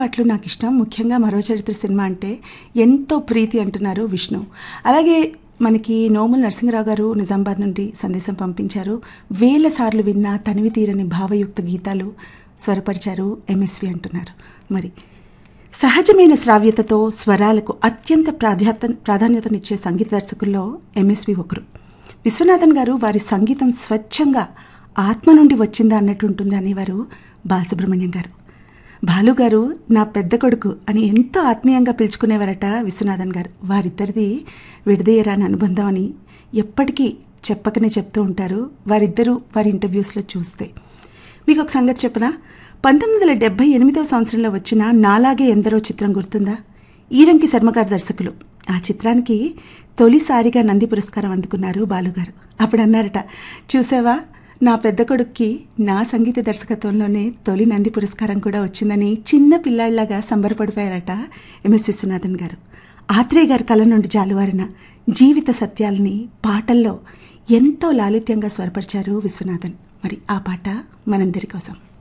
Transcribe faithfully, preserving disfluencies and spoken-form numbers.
పాటలు నాకు ఇష్టం. ముఖ్యంగా మరో చరిత్ర సినిమా అంటే ఎంతో ప్రీతి అంటున్నారు విష్ణు. అలాగే మనకి నోముల నరసింహరావు గారు నిజామాబాద్ నుండి సందేశం పంపించారు. వేల సార్లు విన్న తనివి తీరని భావయుక్త గీతాలు స్వరపరిచారు ఎంఎస్వి అంటున్నారు. మరి సహజమైన శ్రావ్యతతో స్వరాలకు అత్యంత ప్రాధాన్యత ప్రాధాన్యతనిచ్చే సంగీత దర్శకుల్లో ఎంఎస్వి ఒకరు. విశ్వనాథన్ గారు వారి సంగీతం స్వచ్ఛంగా ఆత్మ నుండి వచ్చిందా అన్నట్టు ఉంటుంది అనేవారు బాలసుబ్రహ్మణ్యం గారు. బాలుగారు నా పెద్ద కొడుకు అని ఎంతో ఆత్మీయంగా పిలుచుకునేవారట విశ్వనాథన్ గారు. వారిద్దరిది విడదీయరాని అనుబంధం అని ఎప్పటికీ చెప్పకనే చెప్తూ ఉంటారు వారిద్దరూ వారి ఇంటర్వ్యూస్లో చూస్తే. మీకు ఒక సంగతి చెప్పనా, పంతొమ్మిది వందల డెబ్బై ఎనిమిదవ సంవత్సరంలో వచ్చిన నాలాగే ఎందరో చిత్రం గుర్తుందా? ఈరంకి శర్మగారు దర్శకులు. ఆ చిత్రానికి తొలిసారిగా నంది పురస్కారం అందుకున్నారు బాలుగారు. అప్పుడు అన్నారట, చూసావా నా పెద్ద కొడుక్కి నా సంగీత దర్శకత్వంలోనే తొలి నంది పురస్కారం కూడా వచ్చిందని చిన్న పిల్లాళ్లాగా సంబరపడిపోయారట ఎంఎస్ విశ్వనాథన్ గారు. ఆత్రేయ గారి కళ నుండి జాలువారిన జీవిత సత్యాలని పాటల్లో ఎంతో లాలిత్యంగా స్వరపరిచారు విశ్వనాథన్. మరి ఆ పాట మనందరి కోసం.